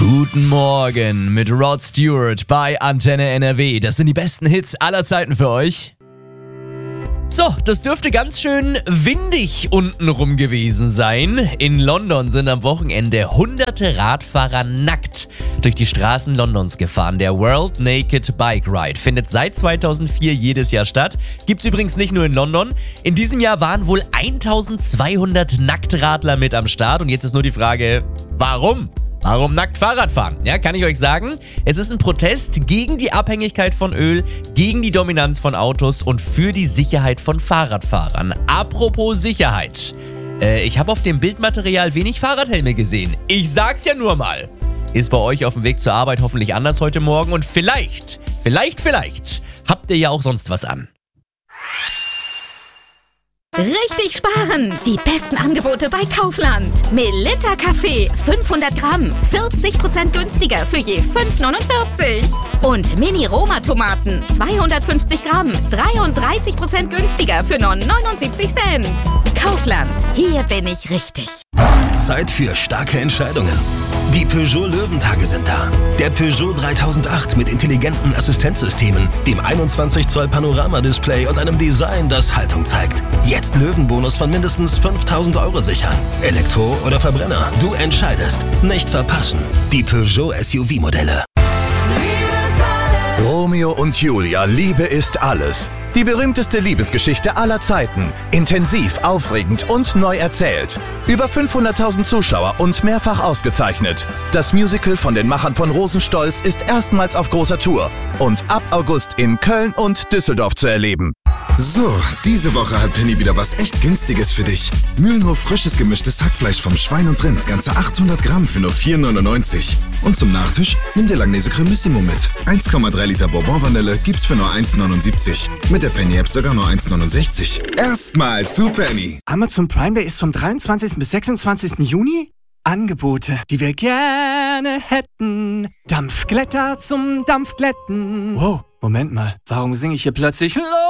Guten Morgen mit Rod Stewart bei Antenne NRW. Das sind die besten Hits aller Zeiten für euch. So, das dürfte ganz schön windig untenrum gewesen sein. In London sind am Wochenende hunderte Radfahrer nackt durch die Straßen Londons gefahren. Der World Naked Bike Ride findet seit 2004 jedes Jahr statt. Gibt's übrigens nicht nur in London. In diesem Jahr waren wohl 1200 Nacktradler mit am Start. Und jetzt ist nur die Frage, warum? Warum nackt Fahrrad fahren? Ja, kann ich euch sagen. Es ist ein Protest gegen die Abhängigkeit von Öl, gegen die Dominanz von Autos und für die Sicherheit von Fahrradfahrern. Apropos Sicherheit. Ich habe auf dem Bildmaterial wenig Fahrradhelme gesehen. Ich sag's ja nur mal. Ist bei euch auf dem Weg zur Arbeit hoffentlich anders heute Morgen und vielleicht habt ihr ja auch sonst was an. Richtig sparen! Die besten Angebote bei Kaufland. Melitta Kaffee 500 Gramm, 40% günstiger für je 5,49. Und Mini-Roma-Tomaten 250 Gramm, 33% günstiger für nur 79 Cent. Kaufland, hier bin ich richtig. Zeit für starke Entscheidungen. Die Peugeot Löwentage sind da. Der Peugeot 3008 mit intelligenten Assistenzsystemen, dem 21 Zoll Panoramadisplay und einem Design, das Haltung zeigt. Jetzt Löwenbonus von mindestens 5.000 € sichern. Elektro oder Verbrenner, du entscheidest. Nicht verpassen. Die Peugeot SUV-Modelle. Romeo und Julia, Liebe ist alles. Die berühmteste Liebesgeschichte aller Zeiten. Intensiv, aufregend und neu erzählt. Über 500.000 Zuschauer und mehrfach ausgezeichnet. Das Musical von den Machern von Rosenstolz ist erstmals auf großer Tour und ab August in Köln und Düsseldorf zu erleben. So, diese Woche hat Penny wieder was echt Günstiges für dich. Mühlenhof frisches gemischtes Hackfleisch vom Schwein und Rind, ganze 800 Gramm für nur 4,99. Und zum Nachtisch nimm dir Langnese Cremissimo mit. 1,3 Liter Bourbon-Vanille gibt's für nur 1,79. Mit der Penny-App sogar nur 1,69. Erstmal zu Penny. Amazon Prime Day ist vom 23. bis 26. Juni. Angebote, die wir gerne hätten. Dampfglätter zum Dampfglätten. Wow, Moment mal, warum singe ich hier plötzlich